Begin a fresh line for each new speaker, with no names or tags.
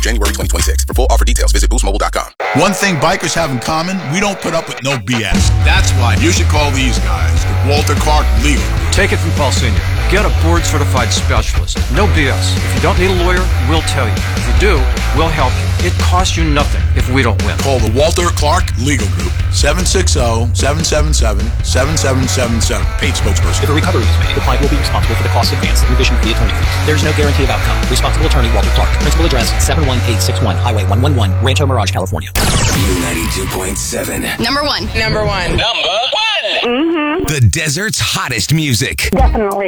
January 2026. For full offer details, visit boostmobile.com.
One thing bikers have in common, we don't put up with no BS. That's why you should call these guys, the Walter Clark Legal.
Take it from Paul Sr. Get a board-certified specialist. No BS. If you don't need a lawyer, we'll tell you. If you do, we'll help you. It costs you nothing if we don't win.
Call the Walter Clark Legal Group, 760-777-7777. Paid spokesperson.
If a recovery is made, the client will be responsible for the costs advanced and revision fee attorney fees. There is no guarantee of outcome. Responsible attorney Walter Clark. Principal address 71861 Highway 111, Rancho Mirage, California.
B92.7.
Number one.
The desert's hottest music.
Definitely.